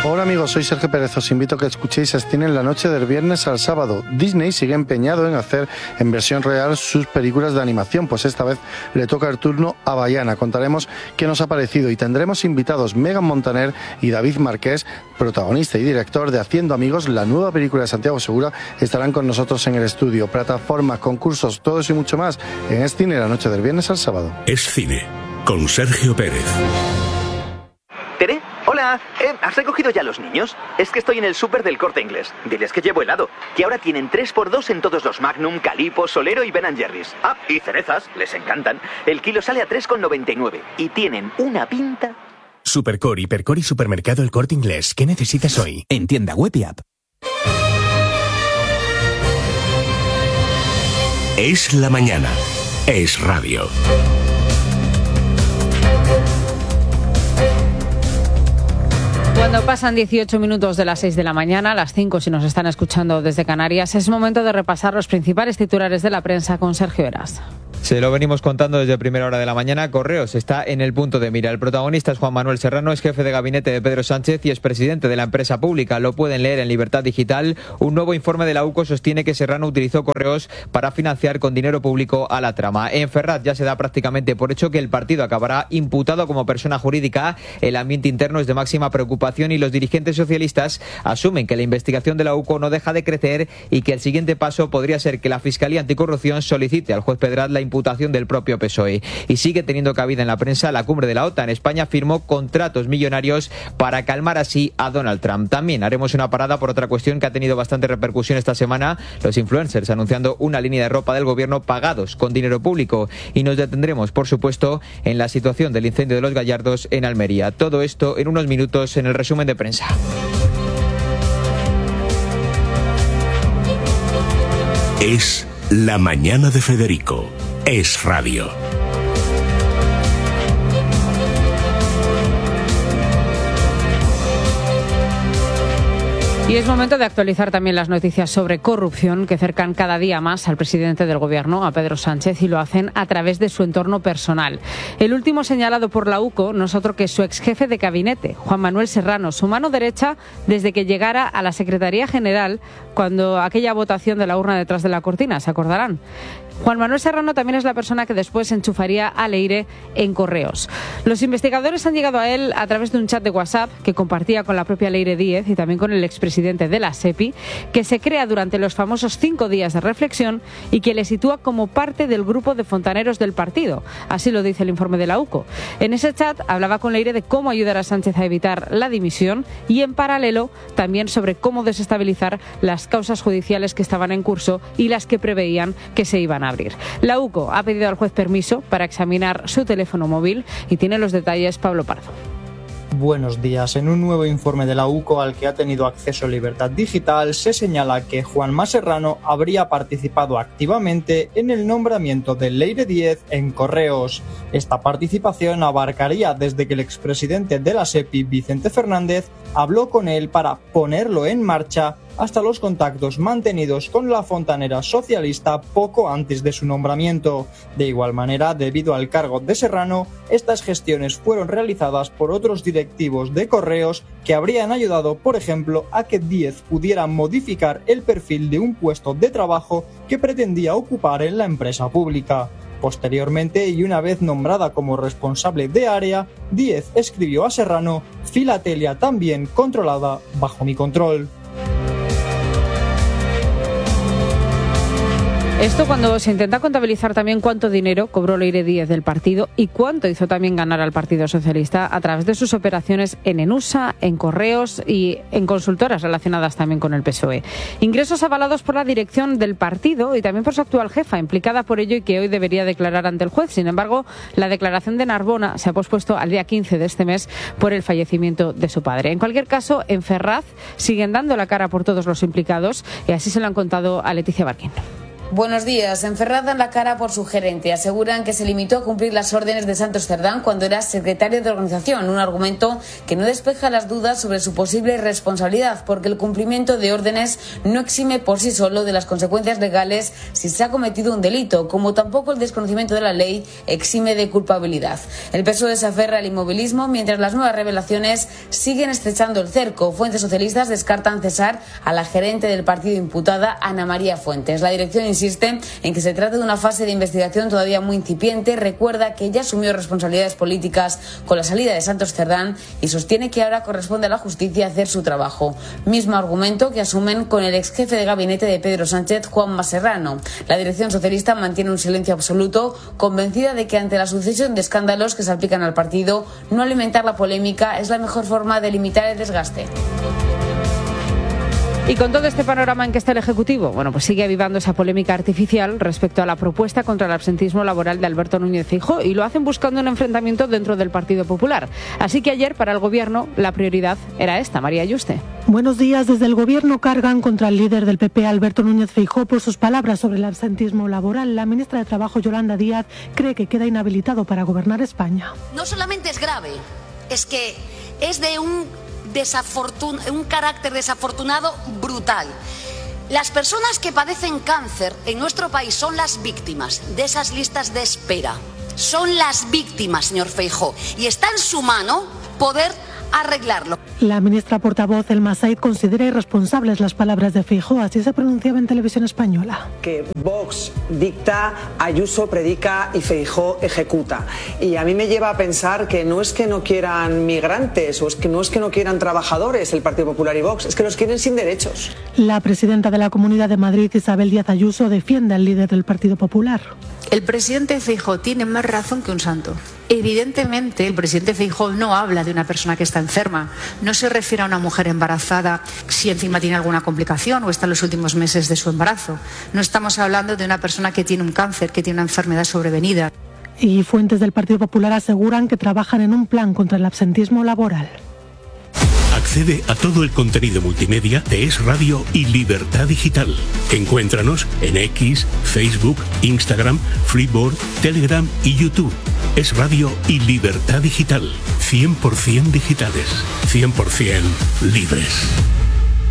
Hola amigos, soy Sergio Pérez. Os invito a que escuchéis Cine en la noche del viernes al sábado. Disney sigue empeñado en hacer en versión real sus películas de animación, pues esta vez le toca el turno a Bayana. Contaremos qué nos ha parecido y tendremos invitados Megan Montaner y David Marqués, protagonista y director de Haciendo Amigos, la nueva película de Santiago Segura. Estarán con nosotros en el estudio. Plataformas, concursos, todo eso y mucho más en Cine en la noche del viernes al sábado. Es Cine, con Sergio Pérez. ¿Tere? Hola, ¿has recogido ya a los niños? Es que estoy en el súper del Corte Inglés. Diles que llevo helado, que ahora tienen 3x2 en todos los Magnum, Calippo, Solero y Ben & Jerry's. Ah, y cerezas, les encantan. El kilo sale a 3,99 y tienen una pinta... Supercore, Hipercore y Supermercado El Corte Inglés. ¿Qué necesitas hoy? En tienda web y app. Es la mañana. Es radio. Cuando pasan 18 minutos de las 6 de la mañana, las 5 si nos están escuchando desde Canarias, es momento de repasar los principales titulares de la prensa con Sergio Heras. Se lo venimos contando desde primera hora de la mañana. Correos está en el punto de mira. El protagonista es Juan Manuel Serrano, es jefe de gabinete de Pedro Sánchez y es presidente de la empresa pública. Lo pueden leer en Libertad Digital. Un nuevo informe de la UCO sostiene que Serrano utilizó Correos para financiar con dinero público a la trama. En Ferraz ya se da prácticamente por hecho que el partido acabará imputado como persona jurídica. El ambiente interno es de máxima preocupación y los dirigentes socialistas asumen que la investigación de la UCO no deja de crecer y que el siguiente paso podría ser que la Fiscalía Anticorrupción solicite al juez Pedraz la imputación del propio PSOE. Y sigue teniendo cabida en la prensa la cumbre de la OTAN. España firmó contratos millonarios para calmar así a Donald Trump. También haremos una parada por otra cuestión que ha tenido bastante repercusión esta semana: los influencers anunciando una línea de ropa del gobierno pagados con dinero público. Y nos detendremos, por supuesto, en la situación del incendio de los Gallardos en Almería. Todo esto en unos minutos en el resumen de prensa. Es la mañana de Federico. Es radio. Y es momento de actualizar también las noticias sobre corrupción que cercan cada día más al presidente del Gobierno, a Pedro Sánchez, y lo hacen a través de su entorno personal. El último señalado por la UCO no es otro que su exjefe de gabinete, Juan Manuel Serrano, su mano derecha desde que llegara a la Secretaría General cuando aquella votación de la urna detrás de la cortina, ¿se acordarán? Juan Manuel Serrano también es la persona que después enchufaría a Leire en Correos. Los investigadores han llegado a él a través de un chat de WhatsApp que compartía con la propia Leire Díez y también con el expresidente de la SEPI, que se crea durante los famosos 5 días de reflexión y que le sitúa como parte del grupo de fontaneros del partido. Así lo dice el informe de la UCO. En ese chat hablaba con Leire de cómo ayudar a Sánchez a evitar la dimisión y, en paralelo, también sobre cómo desestabilizar las causas judiciales que estaban en curso y las que preveían que se iban a abrir. La UCO ha pedido al juez permiso para examinar su teléfono móvil y tiene los detalles Pablo Pardo. Buenos días. En un nuevo informe de la UCO al que ha tenido acceso Libertad Digital se señala que Juanma Serrano habría participado activamente en el nombramiento de Leire Díez en Correos. Esta participación abarcaría desde que el expresidente de la SEPI, Vicente Fernández, habló con él para ponerlo en marcha hasta los contactos mantenidos con la fontanera socialista poco antes de su nombramiento. De igual manera, debido al cargo de Serrano, estas gestiones fueron realizadas por otros directivos de Correos que habrían ayudado, por ejemplo, a que Díez pudiera modificar el perfil de un puesto de trabajo que pretendía ocupar en la empresa pública. Posteriormente, y una vez nombrada como responsable de área, Díez escribió a Serrano: "Filatelia también controlada bajo mi control". Esto cuando se intenta contabilizar también cuánto dinero cobró Leire Díez del partido y cuánto hizo también ganar al Partido Socialista a través de sus operaciones en Enusa, en Correos y en consultoras relacionadas también con el PSOE. Ingresos avalados por la dirección del partido y también por su actual jefa, implicada por ello y que hoy debería declarar ante el juez. Sin embargo, la declaración de Narbona se ha pospuesto al día 15 de este mes por el fallecimiento de su padre. En cualquier caso, en Ferraz siguen dando la cara por todos los implicados y así se lo han contado a Leticia Barquín. Buenos días. Encerrada en la cara por su gerente, aseguran que se limitó a cumplir las órdenes de Santos Cerdán cuando era secretario de organización, un argumento que no despeja las dudas sobre su posible responsabilidad, porque el cumplimiento de órdenes no exime por sí solo de las consecuencias legales si se ha cometido un delito, como tampoco el desconocimiento de la ley exime de culpabilidad. El PSOE se aferra al inmovilismo mientras las nuevas revelaciones siguen estrechando el cerco. Fuentes socialistas descartan cesar a la gerente del partido imputada, Ana María Fuentes. La dirección insiste en que se trata de una fase de investigación todavía muy incipiente. Recuerda que ya asumió responsabilidades políticas con la salida de Santos Cerdán y sostiene que ahora corresponde a la justicia hacer su trabajo. Mismo argumento que asumen con el ex jefe de gabinete de Pedro Sánchez, Juanma Serrano. La dirección socialista mantiene un silencio absoluto, convencida de que ante la sucesión de escándalos que salpican al partido, no alimentar la polémica es la mejor forma de limitar el desgaste. Y con todo este panorama en que está el Ejecutivo, pues sigue avivando esa polémica artificial respecto a la propuesta contra el absentismo laboral de Alberto Núñez Feijóo, y lo hacen buscando un enfrentamiento dentro del Partido Popular. Así que ayer, para el Gobierno, la prioridad era esta. María Yuste. Buenos días. Desde el Gobierno cargan contra el líder del PP, Alberto Núñez Feijóo, por sus palabras sobre el absentismo laboral. La ministra de Trabajo, Yolanda Díaz, cree que queda inhabilitado para gobernar España. No solamente es grave, es que es de un carácter desafortunado brutal. Las personas que padecen cáncer en nuestro país son las víctimas de esas listas de espera. Son las víctimas, señor Feijóo, y está en su mano poder arreglarlo. La ministra portavoz, Elma Said, considera irresponsables las palabras de Feijóo. Así se pronunciaba en Televisión Española. Que Vox dicta, Ayuso predica y Feijóo ejecuta. Y a mí me lleva a pensar que no es que no quieran migrantes o no es que no quieran trabajadores el Partido Popular y Vox, es que los quieren sin derechos. La presidenta de la Comunidad de Madrid, Isabel Díaz Ayuso, defiende al líder del Partido Popular. El presidente Feijóo tiene más razón que un santo. Evidentemente, el presidente Feijóo no habla de una persona que está enferma, no se refiere a una mujer embarazada si encima tiene alguna complicación o está en los últimos meses de su embarazo. No estamos hablando de una persona que tiene un cáncer, que tiene una enfermedad sobrevenida. Y fuentes del Partido Popular aseguran que trabajan en un plan contra el absentismo laboral. Accede a todo el contenido multimedia de Es Radio y Libertad Digital. Encuéntranos en X, Facebook, Instagram, Flipboard, Telegram y YouTube. Es Radio y Libertad Digital. 100% digitales. 100% libres.